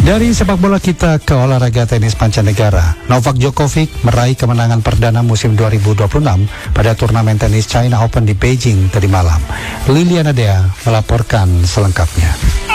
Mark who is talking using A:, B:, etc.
A: Dari sepak bola kita ke olahraga tenis mancanegara, Novak Djokovic meraih kemenangan perdana musim 2026 pada turnamen tenis China Open di Beijing tadi malam. Liliana Dea melaporkan selengkapnya.